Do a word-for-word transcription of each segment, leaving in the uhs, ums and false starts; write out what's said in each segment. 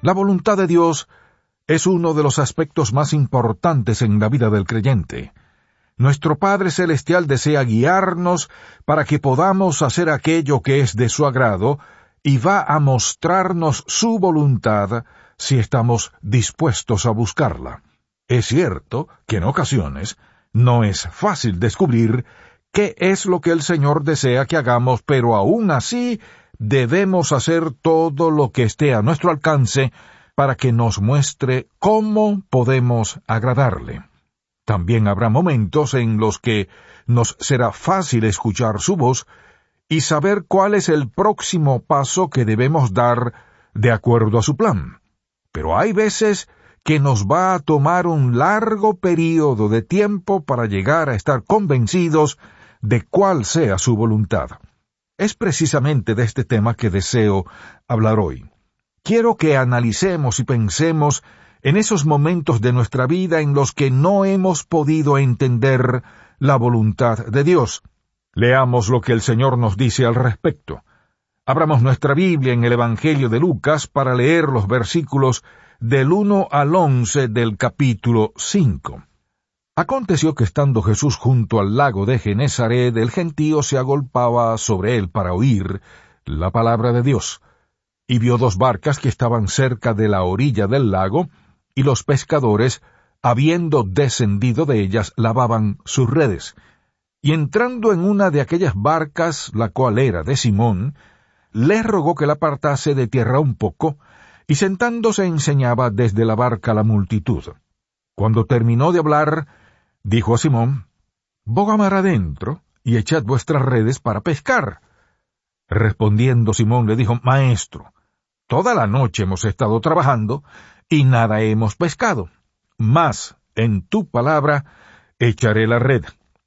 La voluntad de Dios es uno de los aspectos más importantes en la vida del creyente. Nuestro Padre Celestial desea guiarnos para que podamos hacer aquello que es de su agrado y va a mostrarnos su voluntad si estamos dispuestos a buscarla. Es cierto que en ocasiones no es fácil descubrir qué es lo que el Señor desea que hagamos, pero aún así debemos hacer todo lo que esté a nuestro alcance para que nos muestre cómo podemos agradarle. También habrá momentos en los que nos será fácil escuchar su voz y saber cuál es el próximo paso que debemos dar de acuerdo a su plan. Pero hay veces que nos va a tomar un largo período de tiempo para llegar a estar convencidos de cuál sea su voluntad. Es precisamente de este tema que deseo hablar hoy. Quiero que analicemos y pensemos en esos momentos de nuestra vida en los que no hemos podido entender la voluntad de Dios. Leamos lo que el Señor nos dice al respecto. Abramos nuestra Biblia en el Evangelio de Lucas para leer los versículos del uno al once del capítulo cinco. Aconteció que estando Jesús junto al lago de Genezaret, el gentío se agolpaba sobre él para oír la palabra de Dios. Y vio dos barcas que estaban cerca de la orilla del lago, y los pescadores, habiendo descendido de ellas, lavaban sus redes. Y entrando en una de aquellas barcas, la cual era de Simón, le rogó que la apartase de tierra un poco, y sentándose enseñaba desde la barca a la multitud. Cuando terminó de hablar, dijo a Simón: «Boga mar adentro, y echad vuestras redes para pescar». Respondiendo Simón le dijo: «Maestro, toda la noche hemos estado trabajando, y nada hemos pescado. Mas, en tu palabra, echaré la red».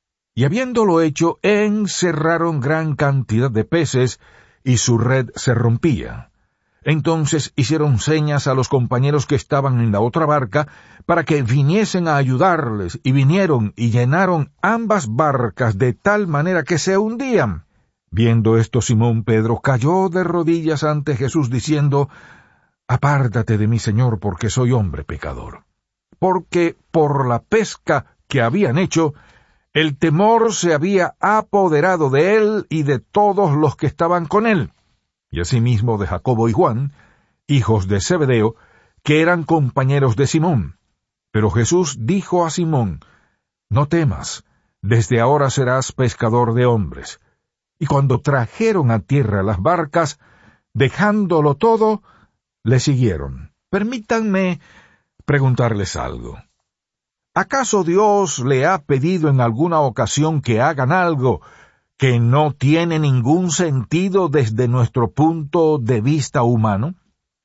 Y habiéndolo hecho, encerraron gran cantidad de peces, y su red se rompía. Entonces hicieron señas a los compañeros que estaban en la otra barca, para que viniesen a ayudarles, y vinieron y llenaron ambas barcas de tal manera que se hundían. Viendo esto, Simón Pedro cayó de rodillas ante Jesús, diciendo: «Apártate de mí, Señor, porque soy hombre pecador». Porque por la pesca que habían hecho, el temor se había apoderado de él y de todos los que estaban con él, y asimismo de Jacobo y Juan, hijos de Zebedeo, que eran compañeros de Simón. Pero Jesús dijo a Simón: «No temas, desde ahora serás pescador de hombres». Y cuando trajeron a tierra las barcas, dejándolo todo, le siguieron. Permítanme preguntarles algo. ¿Acaso Dios le ha pedido en alguna ocasión que hagan algo que no tiene ningún sentido desde nuestro punto de vista humano?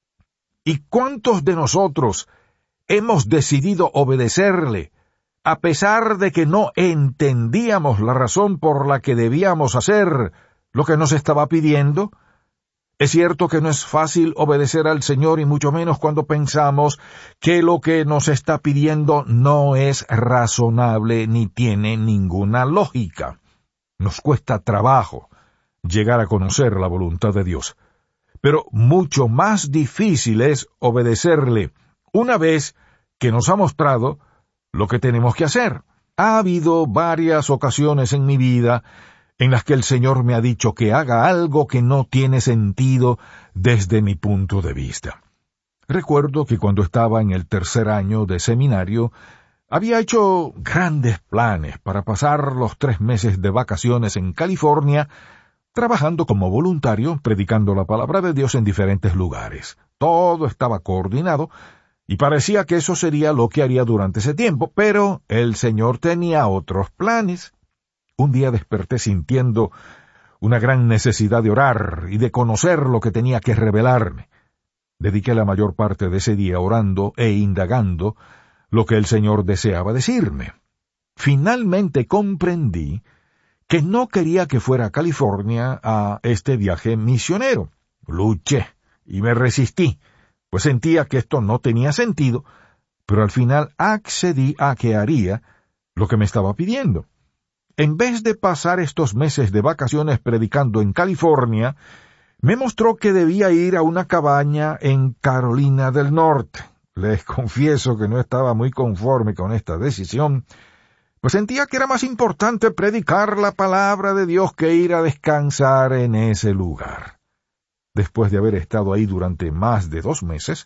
¿Y cuántos de nosotros hemos decidido obedecerle, a pesar de que no entendíamos la razón por la que debíamos hacer lo que nos estaba pidiendo? Es cierto que no es fácil obedecer al Señor, y mucho menos cuando pensamos que lo que nos está pidiendo no es razonable ni tiene ninguna lógica. Nos cuesta trabajo llegar a conocer la voluntad de Dios. Pero mucho más difícil es obedecerle una vez que nos ha mostrado lo que tenemos que hacer. Ha habido varias ocasiones en mi vida en las que el Señor me ha dicho que haga algo que no tiene sentido desde mi punto de vista. Recuerdo que cuando estaba en el tercer año de seminario, había hecho grandes planes para pasar los tres meses de vacaciones en California, trabajando como voluntario, predicando la palabra de Dios en diferentes lugares. Todo estaba coordinado, y parecía que eso sería lo que haría durante ese tiempo, pero el Señor tenía otros planes. Un día desperté sintiendo una gran necesidad de orar y de conocer lo que tenía que revelarme. Dediqué la mayor parte de ese día orando e indagando lo que el Señor deseaba decirme. Finalmente comprendí que no quería que fuera a California a este viaje misionero. Luché y me resistí, pues sentía que esto no tenía sentido, pero al final accedí a que haría lo que me estaba pidiendo. En vez de pasar estos meses de vacaciones predicando en California, Me mostró que debía ir a una cabaña en Carolina del Norte. Les confieso que no estaba muy conforme con esta decisión, pues sentía que era más importante predicar la palabra de Dios que ir a descansar en ese lugar. Después de haber estado ahí durante más de dos meses,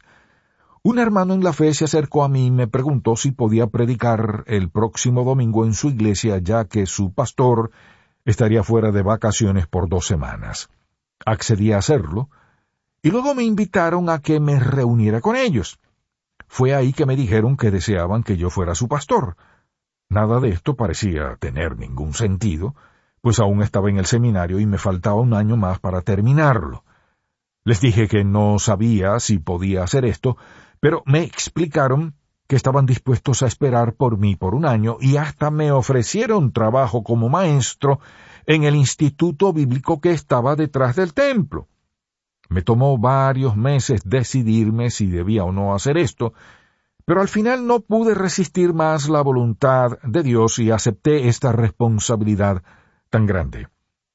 un hermano en la fe se acercó a mí y me preguntó si podía predicar el próximo domingo en su iglesia, ya que su pastor estaría fuera de vacaciones por dos semanas. Accedí a hacerlo, y luego me invitaron a que me reuniera con ellos. Fue ahí que me dijeron que deseaban que yo fuera su pastor. Nada de esto parecía tener ningún sentido, pues aún estaba en el seminario y me faltaba un año más para terminarlo. Les dije que no sabía si podía hacer esto, pero me explicaron que estaban dispuestos a esperar por mí por un año y hasta me ofrecieron trabajo como maestro en el instituto bíblico que estaba detrás del templo. Me tomó varios meses decidirme si debía o no hacer esto, pero al final no pude resistir más la voluntad de Dios y acepté esta responsabilidad tan grande.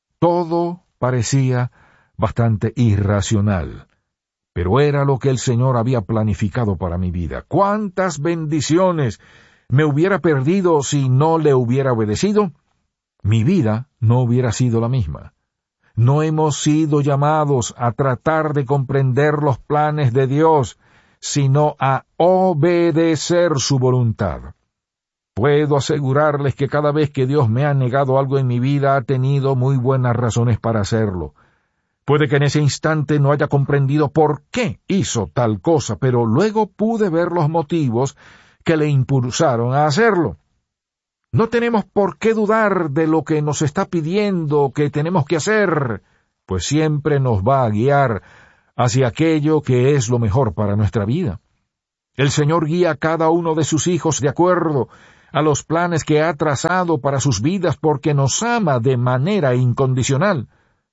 Todo parecía bastante irracional, pero era lo que el Señor había planificado para mi vida. ¿Cuántas bendiciones me hubiera perdido si no le hubiera obedecido? Mi vida no hubiera sido la misma. No hemos sido llamados a tratar de comprender los planes de Dios, sino a obedecer su voluntad. Puedo asegurarles que cada vez que Dios me ha negado algo en mi vida ha tenido muy buenas razones para hacerlo. Puede que en ese instante no haya comprendido por qué hizo tal cosa, pero luego pude ver los motivos que le impulsaron a hacerlo. No tenemos por qué dudar de lo que nos está pidiendo que tenemos que hacer, pues siempre nos va a guiar hacia aquello que es lo mejor para nuestra vida. El Señor guía a cada uno de sus hijos de acuerdo a los planes que ha trazado para sus vidas porque nos ama de manera incondicional.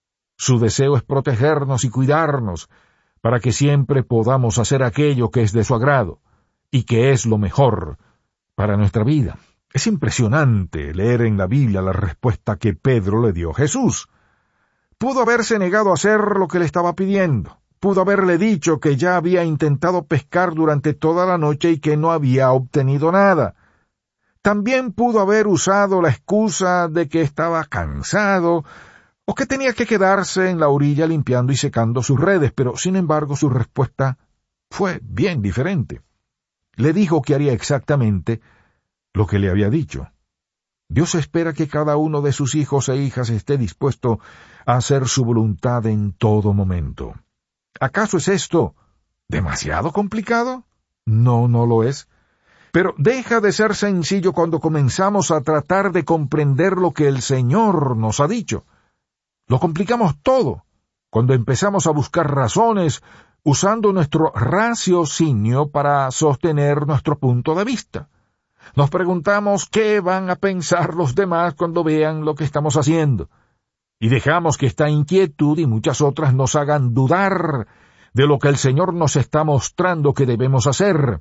Su deseo es protegernos y cuidarnos para que siempre podamos hacer aquello que es de su agrado y que es lo mejor para nuestra vida. Es impresionante leer en la Biblia la respuesta que Pedro le dio a Jesús. Pudo haberse negado a hacer lo que le estaba pidiendo. Pudo haberle dicho que ya había intentado pescar durante toda la noche y que no había obtenido nada. También pudo haber usado la excusa de que estaba cansado o que tenía que quedarse en la orilla limpiando y secando sus redes, pero sin embargo su respuesta fue bien diferente. Le dijo que haría exactamente lo que le había dicho. Dios espera que cada uno de sus hijos e hijas esté dispuesto a hacer su voluntad en todo momento. ¿Acaso es esto demasiado complicado? No, no lo es. Pero deja de ser sencillo cuando comenzamos a tratar de comprender lo que el Señor nos ha dicho. Lo complicamos todo cuando empezamos a buscar razones usando nuestro raciocinio para sostener nuestro punto de vista. Nos preguntamos qué van a pensar los demás cuando vean lo que estamos haciendo, y dejamos que esta inquietud y muchas otras nos hagan dudar de lo que el Señor nos está mostrando que debemos hacer.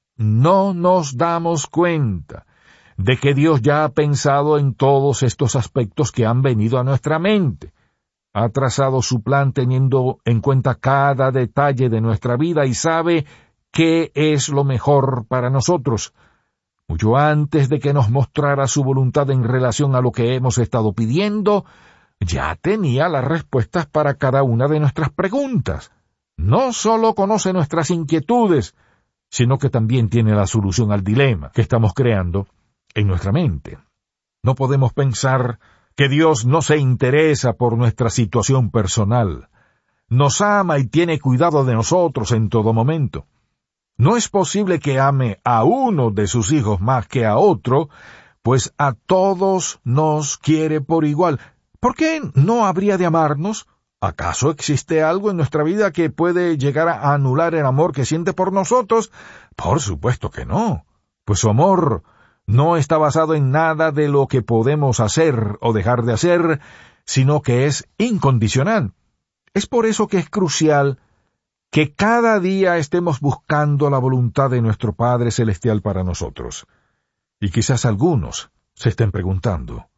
No nos damos cuenta de que Dios ya ha pensado en todos estos aspectos que han venido a nuestra mente. Ha trazado su plan teniendo en cuenta cada detalle de nuestra vida y sabe qué es lo mejor para nosotros. Mucho antes de que nos mostrara su voluntad en relación a lo que hemos estado pidiendo, ya tenía las respuestas para cada una de nuestras preguntas. No solo conoce nuestras inquietudes, sino que también tiene la solución al dilema que estamos creando en nuestra mente. No podemos pensar que Dios no se interesa por nuestra situación personal. Nos ama y tiene cuidado de nosotros en todo momento. No es posible que ame a uno de sus hijos más que a otro, pues a todos nos quiere por igual. ¿Por qué no habría de amarnos? ¿Acaso existe algo en nuestra vida que puede llegar a anular el amor que siente por nosotros? Por supuesto que no, pues su amor no está basado en nada de lo que podemos hacer o dejar de hacer, sino que es incondicional. Es por eso que es crucial que cada día estemos buscando la voluntad de nuestro Padre Celestial para nosotros. Y quizás algunos se estén preguntando,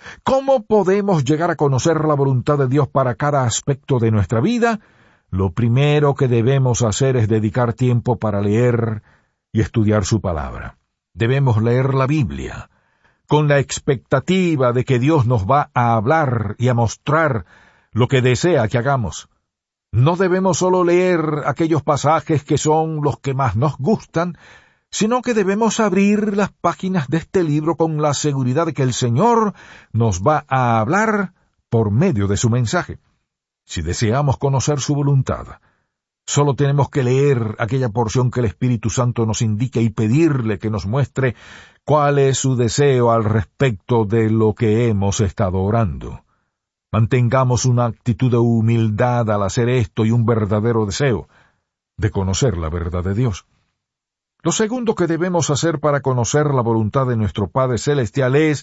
¿Cómo podemos llegar a conocer la voluntad de Dios para cada aspecto de nuestra vida? Lo primero que debemos hacer es dedicar tiempo para leer y estudiar su palabra. Debemos leer la Biblia con la expectativa de que Dios nos va a hablar y a mostrar lo que desea que hagamos. No debemos solo leer aquellos pasajes que son los que más nos gustan, sino que debemos abrir las páginas de este libro con la seguridad de que el Señor nos va a hablar por medio de su mensaje. Si deseamos conocer su voluntad, solo tenemos que leer aquella porción que el Espíritu Santo nos indique y pedirle que nos muestre cuál es su deseo al respecto de lo que hemos estado orando. Mantengamos una actitud de humildad al hacer esto y un verdadero deseo de conocer la verdad de Dios. Lo segundo que debemos hacer para conocer la voluntad de nuestro Padre Celestial es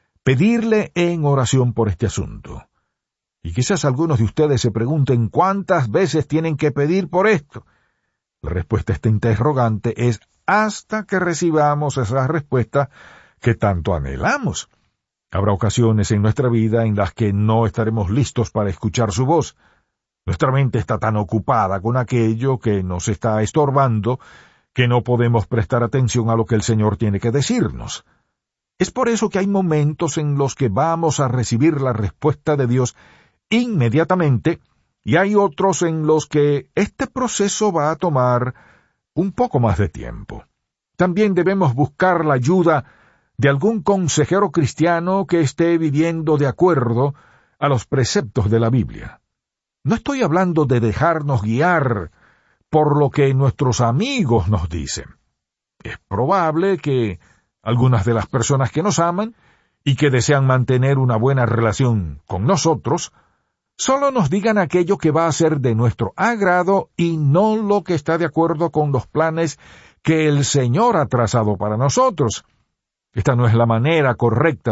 pedirle en oración por este asunto. Y quizás algunos de ustedes se pregunten cuántas veces tienen que pedir por esto. La respuesta a este interrogante es hasta que recibamos esa respuesta que tanto anhelamos. Habrá ocasiones en nuestra vida en las que no estaremos listos para escuchar su voz. Nuestra mente está tan ocupada con aquello que nos está estorbando que no podemos prestar atención a lo que el Señor tiene que decirnos. Es por eso que hay momentos en los que vamos a recibir la respuesta de Dios inmediatamente, y hay otros en los que este proceso va a tomar un poco más de tiempo. También debemos buscar la ayuda de algún consejero cristiano que esté viviendo de acuerdo a los preceptos de la Biblia. No estoy hablando de dejarnos guiar por lo que nuestros amigos nos dicen. Es probable que algunas de las personas que nos aman y que desean mantener una buena relación con nosotros solo nos digan aquello que va a ser de nuestro agrado y no lo que está de acuerdo con los planes que el Señor ha trazado para nosotros. Esta no es la manera correcta